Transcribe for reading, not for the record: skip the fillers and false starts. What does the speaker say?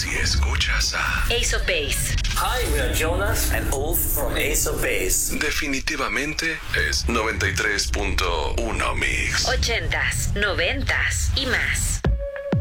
Si escuchas a Ace of Base. Hi, we are Jonas and Ulf from Ace of Base. definitivamente es 93.1 Mix. 80s, 90s y más.